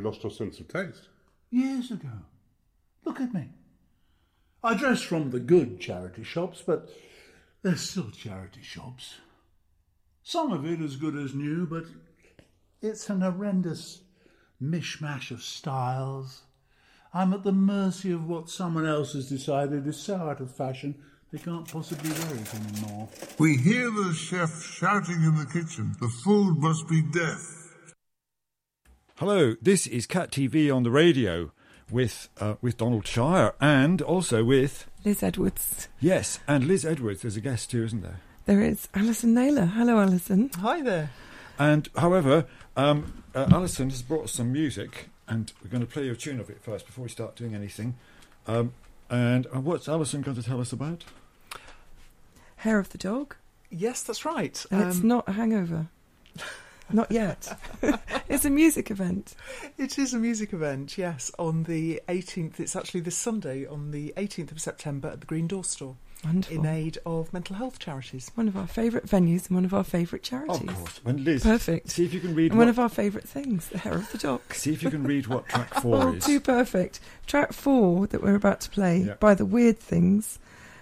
lost your sense of taste. Years ago. Look at me. I dress from the good charity shops, but they're still charity shops. Some of it as good as new, but it's an horrendous mishmash of styles. I'm at the mercy of what someone else has decided is so out of fashion they can't possibly wear it anymore. We hear the chef shouting in the kitchen, the food must be death. Hello, this is Cat TV on the radio with Donald Shire and also with... Liz Edwards. Yes, and Liz Edwards, there's a guest too, isn't there? There is Alison Naylor. Hello, Alison. Hi there. And, however, Alison has brought us some music, and we're going to play you a tune of it first before we start doing anything. And what's Alison going to tell us about? Hair of the Dog. Yes, that's right. And it's not a hangover. Not yet. It's a music event. It is a music event, yes, on the 18th. It's actually this Sunday on the 18th of September at the Green Door Store. Wonderful. In aid of mental health charities. One of our favourite venues and one of our favourite charities. Of course. When Liz, perfect. See if you can read and one of our favourite things, the hair of the dog. See if you can read what track 4 is. Too perfect. Track 4 that we're about to play by the Weird Things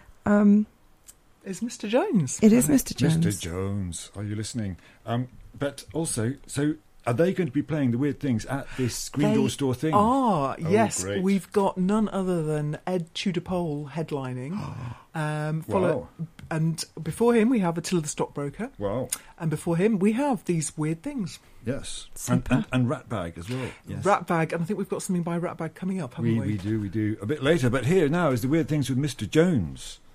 is Mr. Jones. It is Mr. Jones. Mr. Jones. Are you listening? But also, so are they going to be playing the Weird Things at this Green Door Store thing? Yes. Great. We've got none other than Ed Tudor-Pole headlining. Wow. And before him, we have Attila the Stockbroker. Wow. And before him, we have these Weird Things. Yes. And Ratbag as well. Yes. Ratbag, and I think we've got something by Ratbag coming up, haven't we? We do. A bit later. But here now is the Weird Things with Mr. Jones.